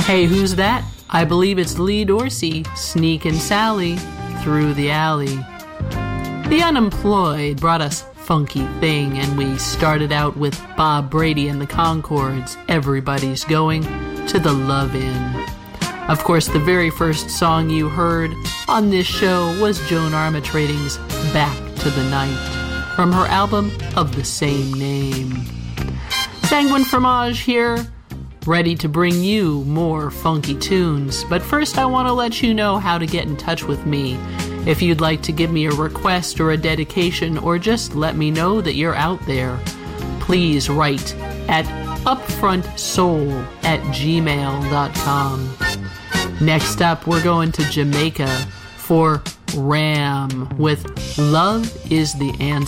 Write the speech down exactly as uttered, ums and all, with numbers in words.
Hey, who's that? I believe it's Lee Dorsey, Sneakin' Sally, Through the Alley. The Unemployed brought us Funky Thing, and we started out with Bob Brady and the Conchords, Everybody's Going to the Love-In. Of course, the very first song you heard on this show was Joan Armatrading's Back to the Night, from her album of the same name. Sanguine Fromage here, ready to bring you more funky tunes. But first I want to let you know how to get in touch with me. If you'd like to give me a request or a dedication, or just let me know that you're out there, please write at upfrontsoul at gmail dot com. Next up, we're going to Jamaica for Ram with Love is the Answer.